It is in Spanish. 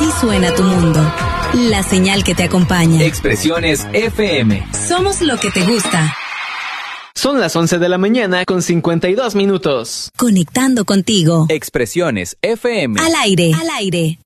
Así suena tu mundo. La señal que te acompaña. Expresiones FM. Somos lo que te gusta. Son las 11 de la mañana con 52 minutos. Conectando contigo. Expresiones FM. Al aire. Al aire.